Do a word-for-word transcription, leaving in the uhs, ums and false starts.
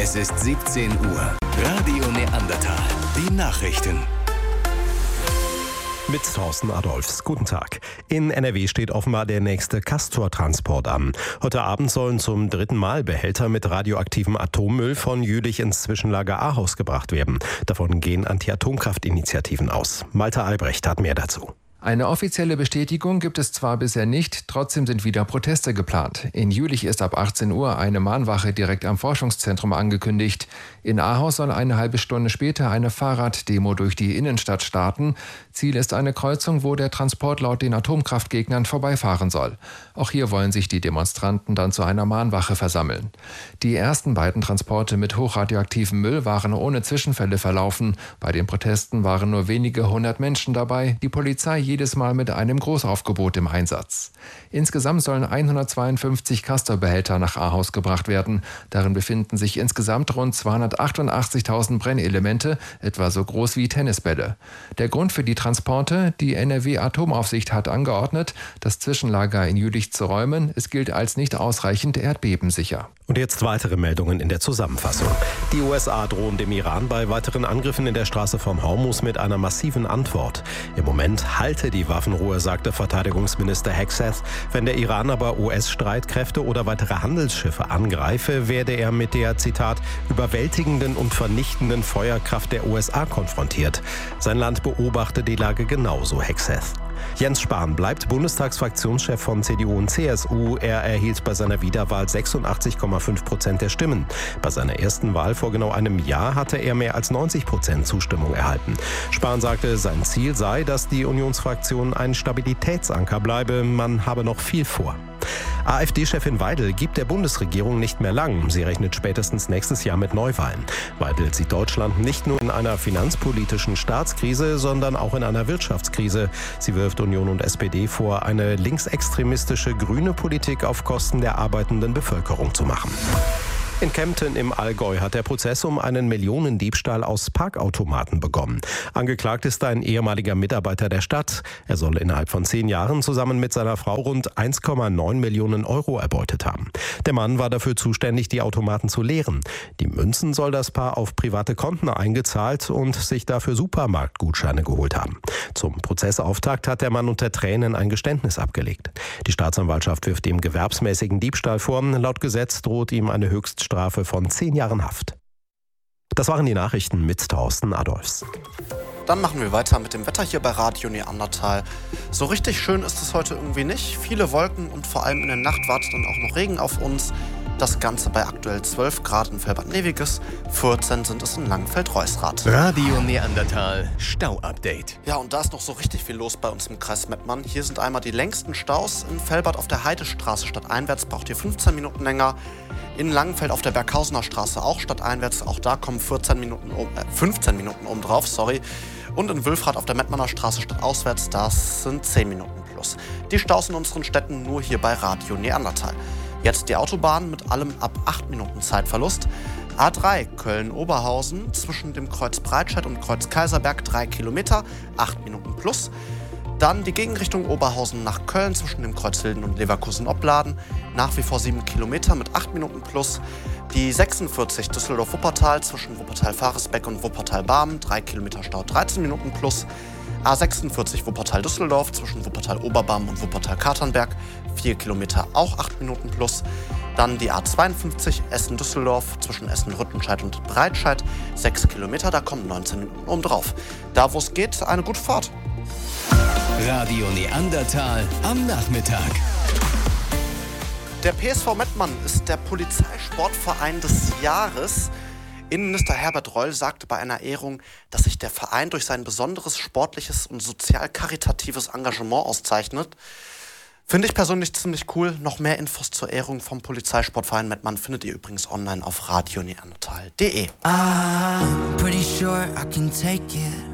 Es ist siebzehn Uhr. Radio Neandertal. Die Nachrichten. Mit Thorsten Adolfs. Guten Tag. In N R W steht offenbar der nächste Castor-Transport an. Heute Abend sollen zum dritten Mal Behälter mit radioaktivem Atommüll von Jülich ins Zwischenlager Ahaus gebracht werden. Davon gehen Anti-Atomkraft-Initiativen aus. Malte Albrecht hat mehr dazu. Eine offizielle Bestätigung gibt es zwar bisher nicht, trotzdem sind wieder Proteste geplant. In Jülich ist ab achtzehn Uhr eine Mahnwache direkt am Forschungszentrum angekündigt. In Ahaus soll eine halbe Stunde später eine Fahrraddemo durch die Innenstadt starten. Ziel ist eine Kreuzung, wo der Transport laut den Atomkraftgegnern vorbeifahren soll. Auch hier wollen sich die Demonstranten dann zu einer Mahnwache versammeln. Die ersten beiden Transporte mit hochradioaktivem Müll waren ohne Zwischenfälle verlaufen. Bei den Protesten waren nur wenige hundert Menschen dabei. Die Polizei jedes Mal mit einem Großaufgebot im Einsatz. Insgesamt sollen hundertzweiundfünfzig Castor-Behälter nach Ahaus gebracht werden. Darin befinden sich insgesamt rund zweihundertachtundachtzigtausend Brennelemente, etwa so groß wie Tennisbälle. Der Grund für die Transporte: die N R W-Atomaufsicht hat angeordnet, das Zwischenlager in Jülich zu räumen. Es gilt als nicht ausreichend erdbebensicher. Und jetzt weitere Meldungen in der Zusammenfassung. Die U S A drohen dem Iran bei weiteren Angriffen in der Straße vom Hormuz mit einer massiven Antwort. Im Moment halte die Waffenruhe, sagte Verteidigungsminister Hegseth. Wenn der Iran aber U S-Streitkräfte oder weitere Handelsschiffe angreife, werde er mit der, Zitat, überwältigenden und vernichtenden Feuerkraft der U S A konfrontiert. Sein Land beobachte die Lage genauso, Hegseth. Jens Spahn bleibt Bundestagsfraktionschef von C D U und C S U. Er erhielt bei seiner Wiederwahl sechsundachtzig Komma fünf Prozent der Stimmen. Bei seiner ersten Wahl vor genau einem Jahr hatte er mehr als neunzig Prozent Zustimmung erhalten. Spahn sagte, sein Ziel sei, dass die Unionsfraktion ein Stabilitätsanker bleibe. Man habe noch viel vor. AfD-Chefin Weidel gibt der Bundesregierung nicht mehr lang. Sie rechnet spätestens nächstes Jahr mit Neuwahlen. Weidel sieht Deutschland nicht nur in einer finanzpolitischen Staatskrise, sondern auch in einer Wirtschaftskrise. Sie wirft Union und S P D vor, eine linksextremistische grüne Politik auf Kosten der arbeitenden Bevölkerung zu machen. In Kempten im Allgäu hat der Prozess um einen Millionendiebstahl aus Parkautomaten begonnen. Angeklagt ist ein ehemaliger Mitarbeiter der Stadt. Er soll innerhalb von zehn Jahren zusammen mit seiner Frau rund eins Komma neun Millionen Euro erbeutet haben. Der Mann war dafür zuständig, die Automaten zu leeren. Die Münzen soll das Paar auf private Konten eingezahlt und sich dafür Supermarktgutscheine geholt haben. Zum Prozessauftakt hat der Mann unter Tränen ein Geständnis abgelegt. Die Staatsanwaltschaft wirft ihm gewerbsmäßigen Diebstahl vor. Laut Gesetz droht ihm eine Höchststrafe Strafe von zehn Jahren Haft. Das waren die Nachrichten mit Thorsten Adolfs. Dann machen wir weiter mit dem Wetter hier bei Radio Neandertal. So richtig schön ist es heute irgendwie nicht. Viele Wolken und vor allem in der Nacht wartet dann auch noch Regen auf uns. Das Ganze bei aktuell zwölf Grad in Felbert-Neviges, vierzehn sind es in Langenfeld-Reusrath. Radio Neandertal Stau-Update. Ja, und da ist noch so richtig viel los bei uns im Kreis Mettmann. Hier sind einmal die längsten Staus. In Velbert auf der Heidestraße stadteinwärts braucht ihr fünfzehn Minuten länger. In Langenfeld auf der Berghausener Straße auch stadteinwärts. Auch da kommen vierzehn Minuten um, äh, fünfzehn Minuten oben drauf, sorry. Und in Wülfrath auf der Mettmanner Straße stadtauswärts, das sind zehn Minuten plus. Die Staus in unseren Städten nur hier bei Radio Neandertal. Jetzt die Autobahn mit allem ab acht Minuten Zeitverlust. A drei Köln-Oberhausen zwischen dem Kreuz Breitscheid und Kreuz Kaiserberg drei Kilometer, acht Minuten plus. Dann die Gegenrichtung Oberhausen nach Köln zwischen dem Kreuz Hilden und Leverkusen-Opladen, nach wie vor sieben Kilometer mit acht Minuten plus. Die sechsundvierzig Düsseldorf-Wuppertal zwischen Wuppertal-Faresbeck und Wuppertal-Barmen, drei Kilometer Stau, dreizehn Minuten plus. A sechsundvierzig Wuppertal-Düsseldorf zwischen Wuppertal-Oberbarmen und Wuppertal-Katernberg, vier Kilometer, auch acht Minuten plus. Dann die A zweiundfünfzig Essen-Düsseldorf zwischen Essen-Rüttenscheid und Breitscheid, sechs Kilometer, da kommen neunzehn Minuten oben drauf. Da wo es geht, eine gute Fahrt. Radio Neandertal am Nachmittag. Der P S V Mettmann ist der Polizeisportverein des Jahres. Innenminister Herbert Reul sagte bei einer Ehrung, dass sich der Verein durch sein besonderes sportliches und sozial-karitatives Engagement auszeichnet. Finde ich persönlich ziemlich cool. Noch mehr Infos zur Ehrung vom Polizeisportverein Mettmann findet ihr übrigens online auf radio neandertal punkt de. I'm pretty sure I can take it.